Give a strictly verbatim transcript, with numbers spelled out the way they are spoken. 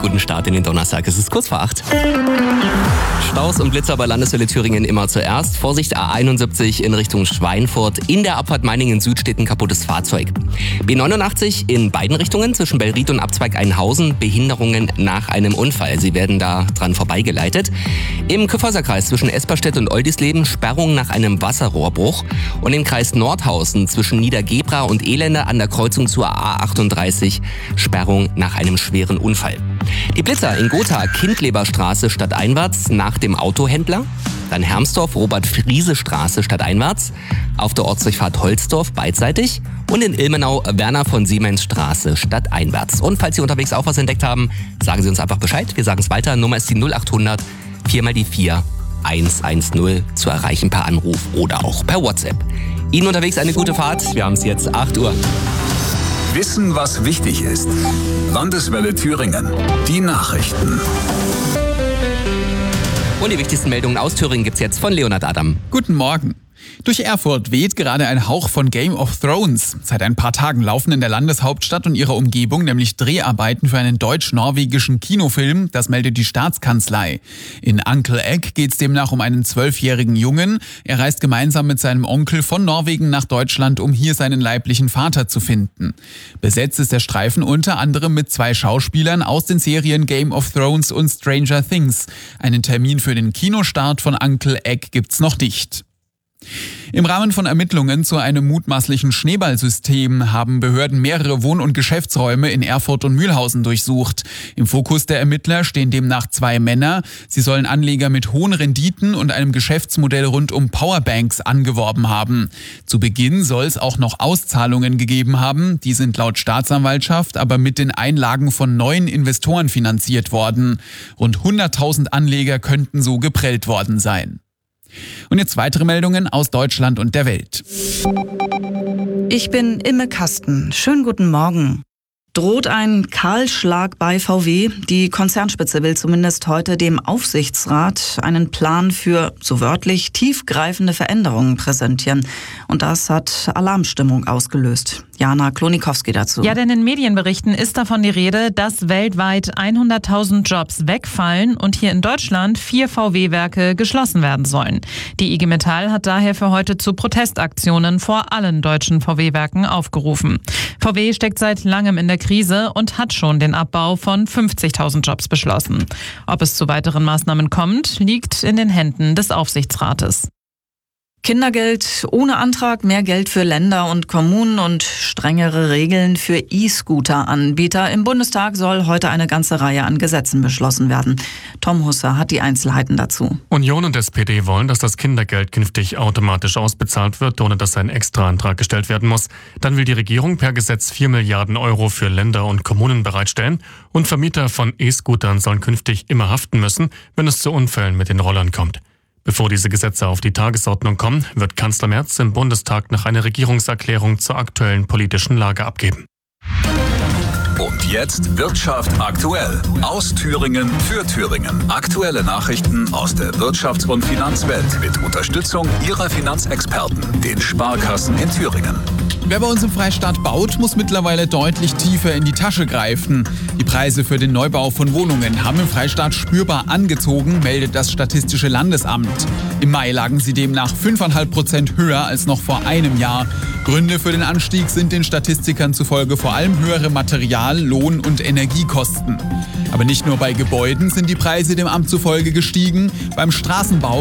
guten Start in den Donnerstag. Es ist kurz vor acht. Staus und Blitzer bei Landeswelle Thüringen immer zuerst. Vorsicht A einundsiebzig in Richtung Schweinfurt. In der Abfahrt Meiningen Süd steht ein kaputtes Fahrzeug. B neunundachtzig in beiden Richtungen zwischen Bellried und Abzweig Einhausen. Behinderungen nach einem Unfall. Sie werden da dran vorbeigeleitet. Im Kyffhäuserkreis zwischen Esperstedt und Oldisleben Sperrung nach einem Wasserrohrbruch. Und im Kreis Nordhausen zwischen Niedergebra und Elende an der Kreuzung zur A achtunddreißig Sperrung nach einem schweren Unfall. Die Blitzer in Gotha Kindleberstraße stadteinwärts nach dem Autohändler. Dann Hermsdorf Robert-Friese-Straße stadteinwärts. Auf der Ortsdurchfahrt Holzdorf beidseitig. Und in Ilmenau Werner von Siemens Straße stadteinwärts. Und falls Sie unterwegs auch was entdeckt haben, sagen Sie uns einfach Bescheid. Wir sagen es weiter. Nummer ist die null achthundert vier mal die vier eins eins null zu erreichen per Anruf oder auch per WhatsApp. Ihnen unterwegs eine gute Fahrt. Wir haben es jetzt acht Uhr. Wissen, was wichtig ist. Landeswelle Thüringen. Die Nachrichten. Und die wichtigsten Meldungen aus Thüringen gibt's jetzt von Leonhard Adam. Guten Morgen. Durch Erfurt weht gerade ein Hauch von Game of Thrones. Seit ein paar Tagen laufen in der Landeshauptstadt und ihrer Umgebung nämlich Dreharbeiten für einen deutsch-norwegischen Kinofilm, das meldet die Staatskanzlei. In Uncle Egg geht es demnach um einen zwölfjährigen Jungen. Er reist gemeinsam mit seinem Onkel von Norwegen nach Deutschland, um hier seinen leiblichen Vater zu finden. Besetzt ist der Streifen unter anderem mit zwei Schauspielern aus den Serien Game of Thrones und Stranger Things. Einen Termin für den Kinostart von Uncle Egg gibt's noch nicht. Im Rahmen von Ermittlungen zu einem mutmaßlichen Schneeballsystem haben Behörden mehrere Wohn- und Geschäftsräume in Erfurt und Mühlhausen durchsucht. Im Fokus der Ermittler stehen demnach zwei Männer. Sie sollen Anleger mit hohen Renditen und einem Geschäftsmodell rund um Powerbanks angeworben haben. Zu Beginn soll es auch noch Auszahlungen gegeben haben. Die sind laut Staatsanwaltschaft aber mit den Einlagen von neuen Investoren finanziert worden. Rund hunderttausend Anleger könnten so geprellt worden sein. Und jetzt weitere Meldungen aus Deutschland und der Welt. Ich bin Imme Kasten. Schönen guten Morgen. Droht ein Kahlschlag bei V W? Die Konzernspitze will zumindest heute dem Aufsichtsrat einen Plan für, so wörtlich, tiefgreifende Veränderungen präsentieren. Und das hat Alarmstimmung ausgelöst. Jana Klonikowski dazu. Ja, denn in Medienberichten ist davon die Rede, dass weltweit hunderttausend Jobs wegfallen und hier in Deutschland vier V W-Werke geschlossen werden sollen. Die I G Metall hat daher für heute zu Protestaktionen vor allen deutschen V W-Werken aufgerufen. V W steckt seit langem in der Krise und hat schon den Abbau von fünfzigtausend Jobs beschlossen. Ob es zu weiteren Maßnahmen kommt, liegt in den Händen des Aufsichtsrates. Kindergeld ohne Antrag, mehr Geld für Länder und Kommunen und strengere Regeln für E-Scooter-Anbieter. Im Bundestag soll heute eine ganze Reihe an Gesetzen beschlossen werden. Tom Husser hat die Einzelheiten dazu. Union und S P D wollen, dass das Kindergeld künftig automatisch ausbezahlt wird, ohne dass ein Extraantrag gestellt werden muss. Dann will die Regierung per Gesetz vier Milliarden Euro für Länder und Kommunen bereitstellen. Und Vermieter von E-Scootern sollen künftig immer haften müssen, wenn es zu Unfällen mit den Rollern kommt. Bevor diese Gesetze auf die Tagesordnung kommen, wird Kanzler Merz im Bundestag noch eine Regierungserklärung zur aktuellen politischen Lage abgeben. Und jetzt Wirtschaft aktuell. Aus Thüringen für Thüringen. Aktuelle Nachrichten aus der Wirtschafts- und Finanzwelt mit Unterstützung Ihrer Finanzexperten, den Sparkassen in Thüringen. Wer bei uns im Freistaat baut, muss mittlerweile deutlich tiefer in die Tasche greifen. Die Preise für den Neubau von Wohnungen haben im Freistaat spürbar angezogen, meldet das Statistische Landesamt. Im Mai lagen sie demnach fünf Komma fünf Prozent höher als noch vor einem Jahr. Gründe für den Anstieg sind den Statistikern zufolge vor allem höhere Material-, Lohn- und Energiekosten. Aber nicht nur bei Gebäuden sind die Preise dem Amt zufolge gestiegen. Beim Straßenbau